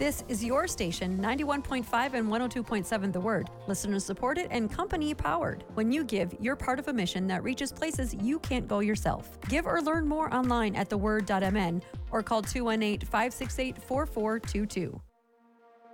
This is your station, 91.5 and 102.7 The Word. Listeners supported and company powered. When you give, you're part of a mission that reaches places you can't go yourself. Give or learn more online at theword.mn or call 218-568-4422.